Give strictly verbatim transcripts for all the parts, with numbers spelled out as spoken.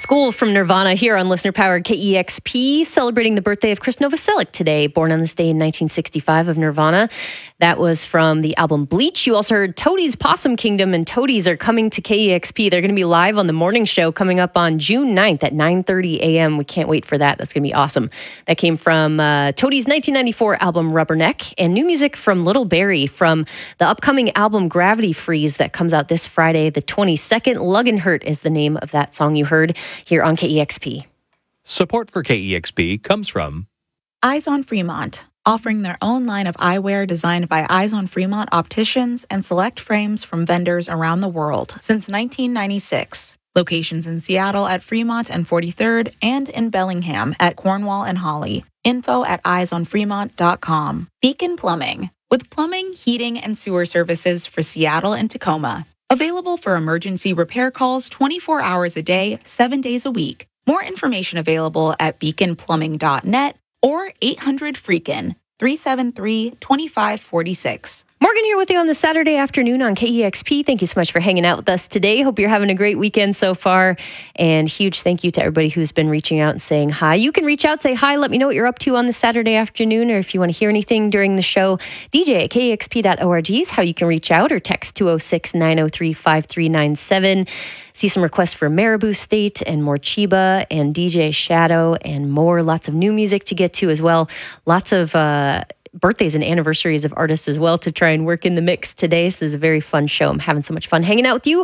School from Nirvana here on Listener Powered K E X P, celebrating the birthday of Chris Novoselic today, born on this day in nineteen sixty-five of Nirvana. That was from the album Bleach. You also heard Toadies Possum Kingdom, and Toadies are coming to K E X P. They're going to be live on the morning show coming up on June ninth at nine thirty a.m. We can't wait for that. That's going to be awesome. That came from uh, Toadies' nineteen ninety-four album Rubberneck, and new music from Little Barrie from the upcoming album Gravity Freeze that comes out this Friday, the twenty-second. Luggenhurt is the name of that song you heard here on K E X P. Support for K E X P comes from Eyes on Fremont, offering their own line of eyewear designed by Eyes on Fremont opticians and select frames from vendors around the world since nineteen ninety-six. Locations in Seattle at Fremont and forty-third and in Bellingham at Cornwall and Holly. Info at eyes on fremont dot com. Beacon Plumbing, with plumbing, heating, and sewer services for Seattle and Tacoma. Available for emergency repair calls twenty-four hours a day, seven days a week. More information available at beacon plumbing dot net or eight hundred freakin, three seven three, two five four six. Morgan here with you on this Saturday afternoon on K E X P. Thank you so much for hanging out with us today. Hope you're having a great weekend so far. And huge thank you to everybody who's been reaching out and saying hi. You can reach out, say hi, let me know what you're up to on this Saturday afternoon, or if you want to hear anything during the show, D J at K E X P dot org is how you can reach out, or text two oh six, nine oh three, five three nine seven. See some requests for Marabou State and more Chiba and D J Shadow and more. Lots of new music to get to as well. Lots of uh, birthdays and anniversaries of artists as well to try and work in the mix today. So this is a very fun show. I'm having so much fun hanging out with you.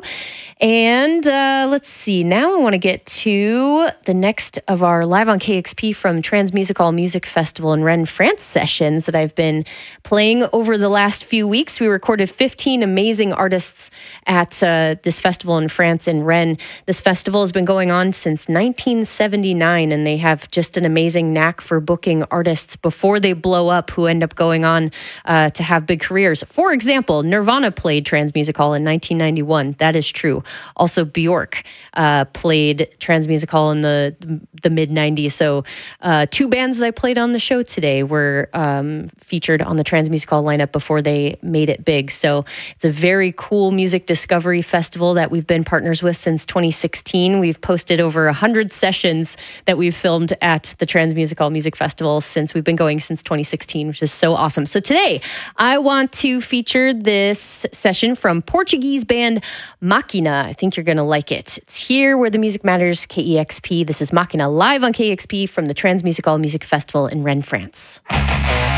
And uh, let's see. Now I want to get to the next of our Live on K X P from Transmusical Music Festival in Rennes, France sessions that I've been playing over the last few weeks. We recorded fifteen amazing artists at uh, this festival in France in Rennes. This festival has been going on since nineteen seventy-nine, and they have just an amazing knack for booking artists before they blow up who end up going on uh, to have big careers. For example, Nirvana played Transmusical in nineteen ninety-one. That is true. Also, Bjork uh, played Transmusical in the the mid nineties. So uh, two bands that I played on the show today were um, featured on the Transmusical lineup before they made it big. So it's a very cool music discovery festival that we've been partners with since twenty sixteen. We've posted over one hundred sessions that we've filmed at the Transmusical Music Festival since we've been going since twenty sixteen, which is so awesome. So today, I want to feature this session from Portuguese band Machina. I think you're going to like it. It's here where the music matters, K E X P. This is Machina live on K E X P from the Transmusical Music Festival in Rennes, France.